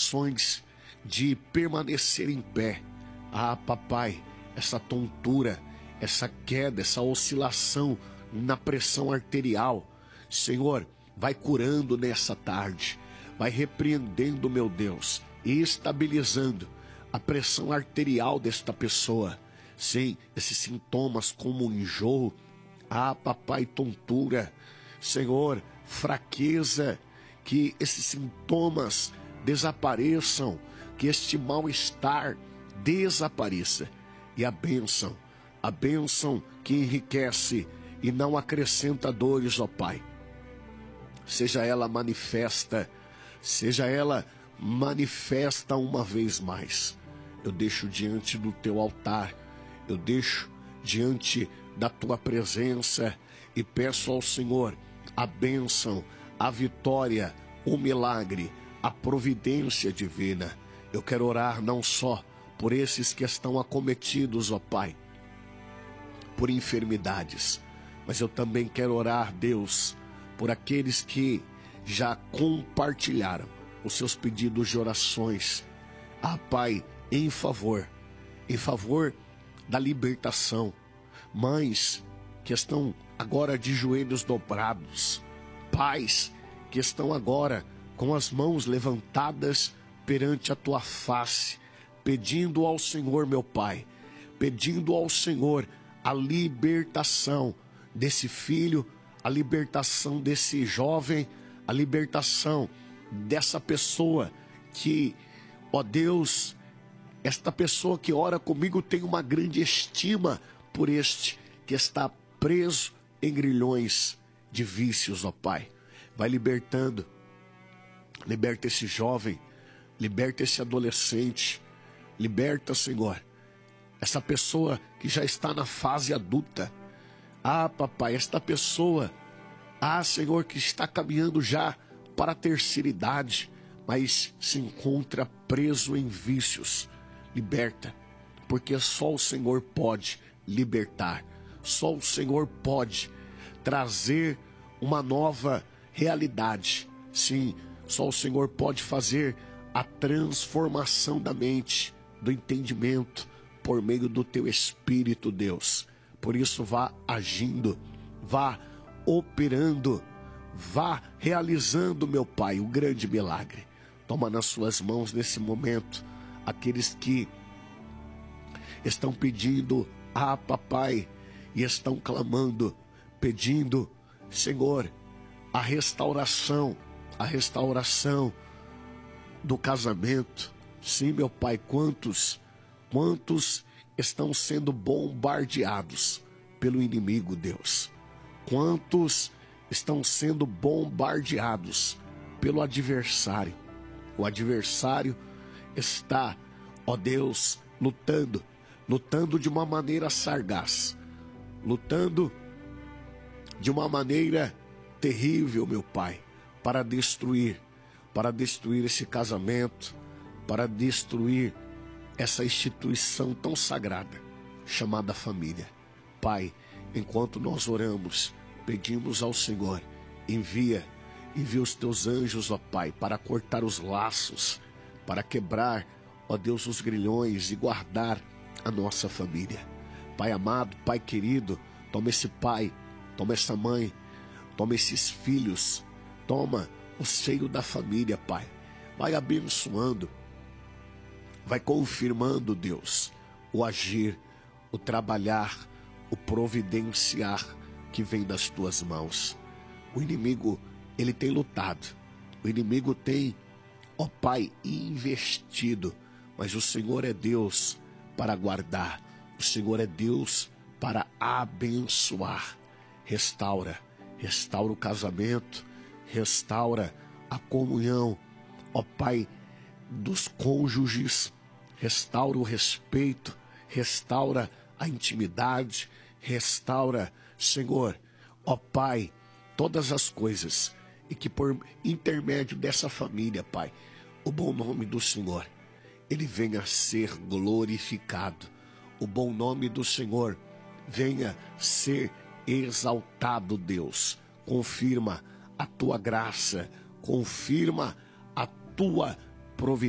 condições de permanecer em pé. Ah, papai, essa tontura, essa queda, essa oscilação na pressão arterial, Senhor, vai curando nessa tarde, vai repreendendo, meu Deus, e estabilizando a pressão arterial desta pessoa. Sim, esses sintomas como enjoo, ah, papai, tontura, Senhor, fraqueza, que esses sintomas desapareçam, que este mal-estar desapareça. E a bênção que enriquece e não acrescenta dores, ó Pai, seja ela manifesta uma vez mais. Eu deixo diante do teu altar, eu deixo diante da tua presença e peço ao Senhor a bênção, a vitória, o milagre, a providência divina. Eu quero orar não só por esses que estão acometidos, ó Pai, por enfermidades, mas eu também quero orar, Deus, por aqueles que já compartilharam os seus pedidos de orações. Ah, Pai, em favor da libertação. Mães que estão agora de joelhos dobrados, pais que estão agora com as mãos levantadas perante a tua face, pedindo ao Senhor, meu Pai, pedindo ao Senhor a libertação desse filho, a libertação desse jovem, a libertação dessa pessoa que, ó Deus, esta pessoa que ora comigo tem uma grande estima por este que está preso em grilhões de vícios, ó Pai. Vai libertando, liberta esse jovem, liberta esse adolescente, liberta, Senhor, essa pessoa que já está na fase adulta. Ah, papai, esta pessoa, Senhor, que está caminhando já para a terceira idade, mas se encontra preso em vícios. Liberta, porque só o Senhor pode libertar, só o Senhor pode trazer uma nova realidade. Sim, só o Senhor pode fazer a transformação da mente, do entendimento, por meio do teu Espírito, Deus. Por isso, vá agindo, vá operando, vá realizando, meu Pai, o grande milagre. Toma nas suas mãos nesse momento aqueles que estão pedindo, papai, e estão clamando, pedindo, Senhor, a restauração do casamento. Sim, meu Pai, quantos estão sendo bombardeados pelo inimigo, Deus? Quantos estão sendo bombardeados pelo adversário? O adversário está, ó Deus, lutando de uma maneira sagaz, lutando de uma maneira terrível, meu Pai, para destruir esse casamento, para destruir essa instituição tão sagrada chamada família. Pai, enquanto nós oramos, pedimos ao Senhor, envia os teus anjos, ó Pai, para cortar os laços, para quebrar, ó Deus, os grilhões e guardar a nossa família. Pai amado, Pai querido, toma esse pai, toma essa mãe, toma esses filhos, toma o seio da família, Pai. Vai abençoando, vai confirmando, Deus, o agir, o trabalhar, o providenciar que vem das tuas mãos. O inimigo, ele tem lutado, o inimigo tem, ó Pai, investido, mas o Senhor é Deus para guardar, o Senhor é Deus para abençoar. Restaura o casamento, restaura a comunhão, ó Pai, dos cônjuges, restaura o respeito, restaura a intimidade, restaura, Senhor, ó Pai, todas as coisas, e que por intermédio dessa família, Pai, o bom nome do Senhor, ele venha a ser glorificado, o bom nome do Senhor venha ser exaltado, Deus. Confirma a tua graça, confirma a tua providência.